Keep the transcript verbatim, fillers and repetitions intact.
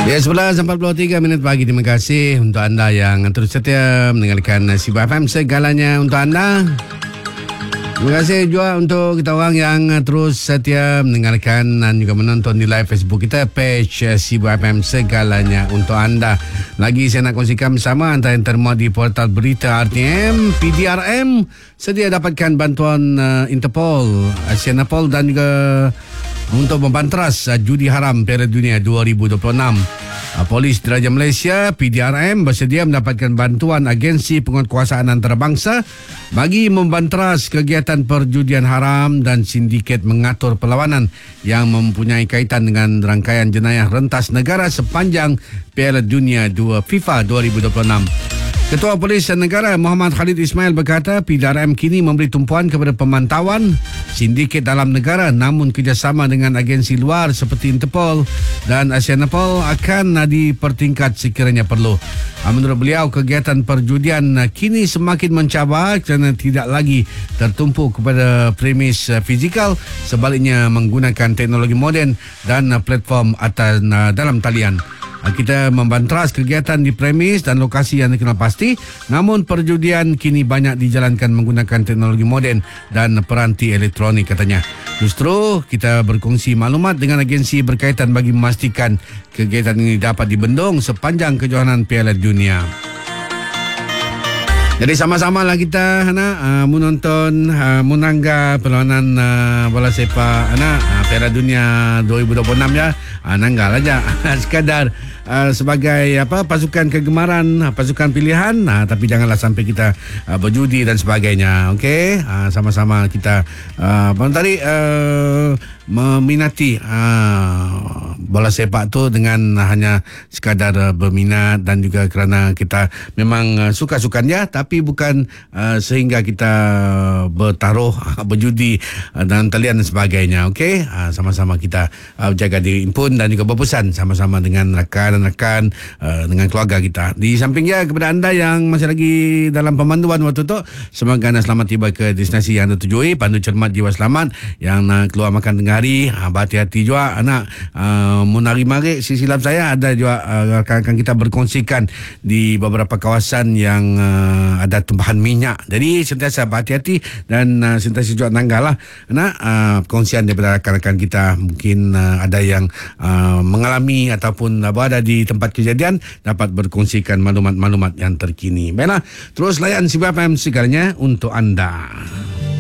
Ya, sebelas empat puluh tiga minit pagi. Terima kasih untuk anda yang terus setia mendengarkan Sibu F M, segalanya untuk anda. Terima kasih juga untuk kita orang yang terus setia mendengarkan dan juga menonton di live Facebook kita, page Sibu F M, segalanya untuk anda. Lagi saya nak kongsikan bersama antara yang termuat di portal berita R T M, P D R M sedia dapatkan bantuan uh, Interpol, Asianapol dan juga untuk membantras uh, judi haram Piala Dunia dua ribu dua puluh enam. Uh, Polis Diraja Malaysia P D R M bersedia mendapatkan bantuan Agensi Penguatkuasaan Antarabangsa bagi membantras kegiatan perjudian haram dan sindiket mengatur perlawanan yang mempunyai kaitan dengan rangkaian jenayah rentas negara sepanjang Piala Dunia dua FIFA dua ribu dua puluh enam. Ketua Polis Negara Muhammad Khalid Ismail berkata P D R M kini memberi tumpuan kepada pemantauan sindiket dalam negara, namun kerjasama dengan agensi luar seperti Interpol dan Asianapol akan dipertingkat sekiranya perlu. Menurut beliau, kegiatan perjudian kini semakin mencabar kerana tidak lagi tertumpu kepada premis fizikal, sebaliknya menggunakan teknologi moden dan platform atas dalam talian. Kita membantras kegiatan di premis dan lokasi yang dikenal pasti, namun perjudian kini banyak dijalankan menggunakan teknologi moden dan peranti elektronik, katanya. Justru kita berkongsi maklumat dengan agensi berkaitan bagi memastikan kegiatan ini dapat dibendung sepanjang kejohanan Piala Dunia. Jadi sama-samalah kita anak uh, menonton uh, menangga perlawanan uh, bola sepak anak uh, Piala Dunia dua ribu dua puluh enam ya. Uh, nanggal aja sekadar uh, sebagai apa pasukan kegemaran, uh, pasukan pilihan, uh, tapi janganlah sampai kita uh, berjudi dan sebagainya. Okey, uh, sama-sama kita uh, tadi uh, meminati uh, bola sepak tu dengan hanya sekadar uh, berminat dan juga kerana kita memang uh, suka-sukanya, tapi bukan uh, sehingga kita bertaruh, berjudi uh, dalam talian dan sebagainya. Okey, uh, sama-sama kita uh, jaga diri impun dan juga berpesan sama-sama dengan rakan-rakan, uh, dengan keluarga kita. Di sampingnya kepada anda yang masih lagi dalam pemanduan waktu tu, semoga anda selamat tiba ke destinasi yang anda tujui, pandu cermat jiwa selamat. Yang uh, keluar makan tengah hari, uh, berhati-hati juga anak. Uh, Munari marik silap saya ada juga uh, rakan-rakan kita berkongsikan di beberapa kawasan yang uh, ada tumpahan minyak. Jadi sentiasa berhati-hati dan uh, sentiasa juga nanggal lah. Nah, uh, perkongsian daripada rakan-rakan kita, mungkin uh, ada yang uh, mengalami ataupun uh, berada di tempat kejadian, dapat berkongsikan maklumat-maklumat yang terkini. Baiklah, terus layan Sibu F M, segalanya untuk anda.